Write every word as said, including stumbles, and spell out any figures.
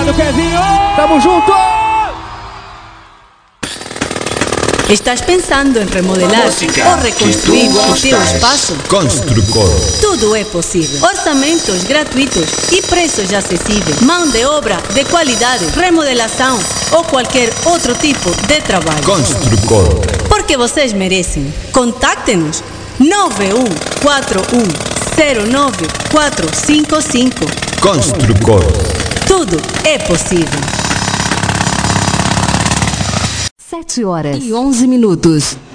Obrigado, Kevinho! Tamo junto! Estás pensando em remodelar Música ou reconstruir o teu espaço? Construcor. Tudo é possível. Orçamentos gratuitos e preços acessíveis. Mão de obra de qualidade, remodelação ou qualquer outro tipo de trabalho. Construcor. Porque vocês merecem. Contacte-nos nove um quatro um zero nove quatro cinco cinco. Construcor. Tudo é possível. Sete horas e onze minutos.